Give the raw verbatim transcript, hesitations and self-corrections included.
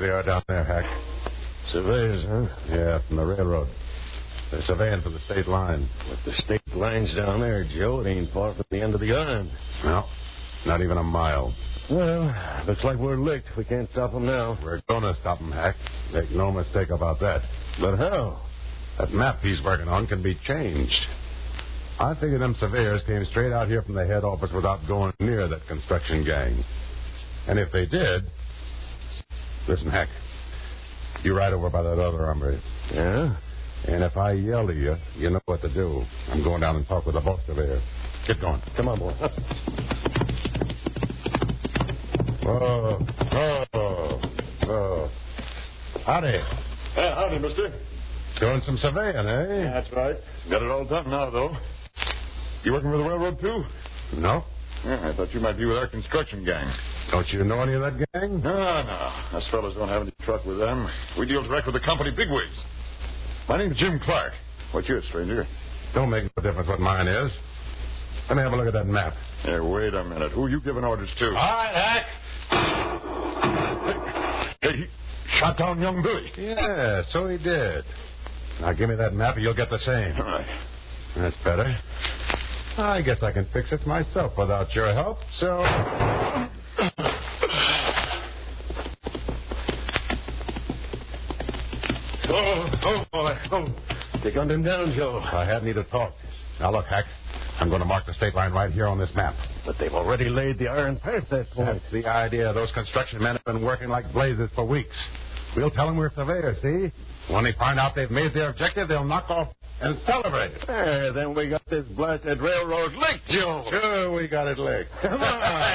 they are down there, Hack. Surveyors, huh? Yeah, from the railroad. They're surveying for the state line. But the state line's down there, Joe. It ain't far from the end of the iron. No, not even a mile. Well, looks like we're licked. We can't stop them now. We're gonna stop them, Hack. Make no mistake about that. But how? That map he's working on can be changed. I figure them surveyors came straight out here from the head office without going near that construction gang. And if they did... Listen, Hack. You ride over by that other hombre. Yeah? And if I yell to you, you know what to do. I'm going down and talk with the boss surveyor. Get going. Come on, boy. Oh, oh, oh. Howdy. Hey, howdy, mister. Doing some surveying, eh? Yeah, that's right. Got it all done now, though. You working for the railroad, too? No. Yeah, I thought you might be with our construction gang. Don't you know any of that gang? No, no. Us fellas don't have any truck with them. We deal direct with the company bigwigs. My name's Jim Clark. What's yours, stranger? Don't make no difference what mine is. Let me have a look at that map. Hey, wait a minute. Who are you giving orders to? All right, Hack. Hey, he shot down young Billy. Yeah, so he did. Now give me that map and you'll get the same. All right. That's better. I guess I can fix it myself without your help, so... Oh, oh, boy. Oh. They gunned him down, Joe. I had need to talk. Now, look, Hack. I'm going to mark the state line right here on this map. But they've already laid the iron past that point. That's the idea. Those construction men have been working like blazes for weeks. We'll tell them we're surveyors, see? When they find out they've made their objective, they'll knock off and celebrate. There, then we got this blasted railroad licked, Joe. Sure, we got it licked. Come on.